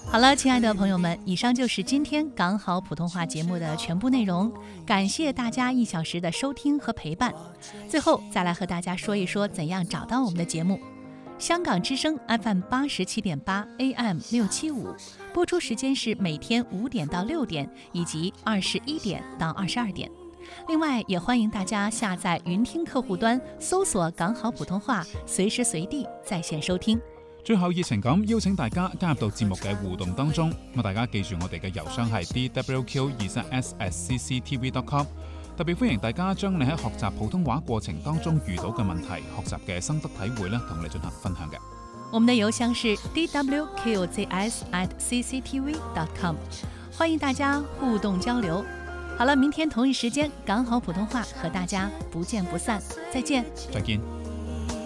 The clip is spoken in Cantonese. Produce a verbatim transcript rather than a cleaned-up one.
好了，亲爱的朋友们，以上就是今天港好普通话节目的全部内容，感谢大家一小时的收听和陪伴。最后再来和大家说一说怎样找到我们的节目。香港之声 F M 八十七点八 A M 六七五，播出时间是每天五点到六点，以及二十一點到二十二點。另外，也歡迎大家下載雲聽客戶端，搜索港好普通話，隨時隨地在線收聽。 最後熱情咁邀請大家加入到節目嘅互動當中，咁大家記住我哋嘅郵箱係 d w q 二三 s at c c t v dot com。特別歡迎大家將你喺學習普通話過程當中遇到嘅問題、學習嘅心得體會咧，同你進行分享嘅。 我們的郵箱是 d w q z s at c c t v dot com， 歡迎大家互動交流。好了，明天同一時間港好普通話和大家不見不散，再見。 再見。